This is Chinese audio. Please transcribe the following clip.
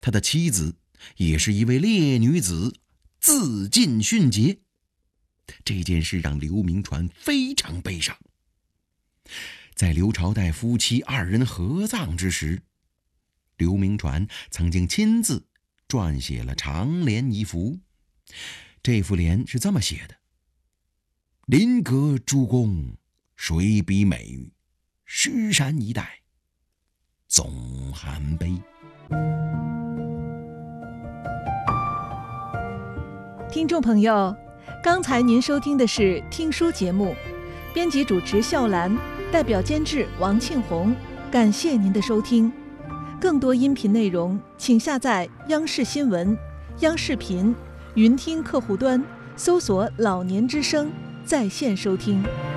他的妻子也是一位烈女子，自尽殉节。这件事让刘铭传非常悲伤。在刘朝代夫妻2人合葬之时，刘铭传曾经亲自撰写了长联一幅。这幅联是这么写的：临阁诸公，谁比美？石山一带，总含悲。 听众朋友，刚才您收听的是听书节目，编辑主持笑兰，代表监制王庆红，感谢您的收听。更多音频内容，请下载央视新闻、央视频、云听客户端，搜索“老年之声”在线收听。